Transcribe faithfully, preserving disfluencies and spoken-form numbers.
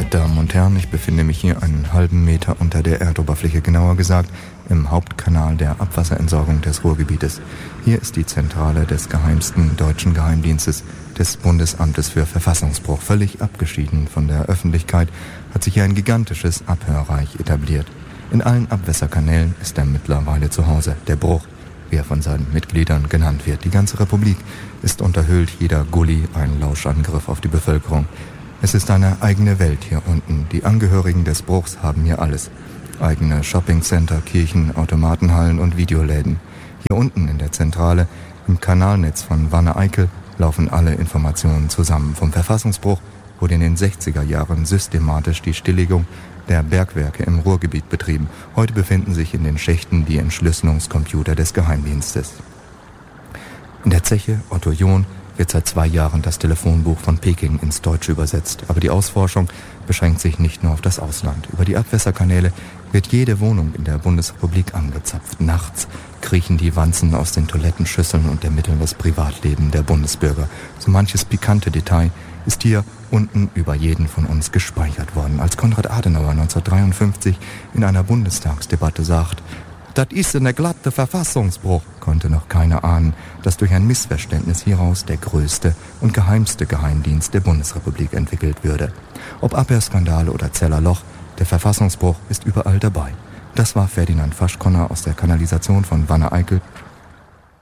Damen und Herren, ich befinde mich hier einen halben Meter unter der Erdoberfläche, genauer gesagt im Hauptkanal der Abwasserentsorgung des Ruhrgebietes. Hier ist die Zentrale des geheimsten deutschen Geheimdienstes, des Bundesamtes für Verfassungsbruch. Völlig abgeschieden von der Öffentlichkeit hat sich hier ein gigantisches Abhörreich etabliert. In allen Abwässerkanälen ist er mittlerweile zu Hause. Der Bruch, wie er von seinen Mitgliedern genannt wird. Die ganze Republik ist unterhüllt, jeder Gully ein Lauschangriff auf die Bevölkerung. Es ist eine eigene Welt hier unten. Die Angehörigen des Bruchs haben hier alles. Eigene Shoppingcenter, Kirchen, Automatenhallen und Videoläden. Hier unten in der Zentrale, im Kanalnetz von Wanne-Eickel, laufen alle Informationen zusammen. Vom Verfassungsbruch wurde in den sechziger Jahren systematisch die Stilllegung der Bergwerke im Ruhrgebiet betrieben. Heute befinden sich in den Schächten die Entschlüsselungscomputer des Geheimdienstes. In der Zeche Otto John wird seit zwei Jahren das Telefonbuch von Peking ins Deutsche übersetzt. Aber die Ausforschung beschränkt sich nicht nur auf das Ausland. Über die Abwässerkanäle wird jede Wohnung in der Bundesrepublik angezapft. Nachts kriechen die Wanzen aus den Toilettenschüsseln und ermitteln das Privatleben der Bundesbürger. So manches pikante Detail ist hier unten über jeden von uns gespeichert worden. Als Konrad Adenauer neunzehnhundertdreiundfünfzig in einer Bundestagsdebatte sagt, das ist ein glatter Verfassungsbruch, konnte noch keiner ahnen, dass durch ein Missverständnis hieraus der größte und geheimste Geheimdienst der Bundesrepublik entwickelt würde. Ob Abhörskandale oder Zellerloch, der Verfassungsbruch ist überall dabei. Das war Ferdinand Faschkonner aus der Kanalisation von Wanne-Eickel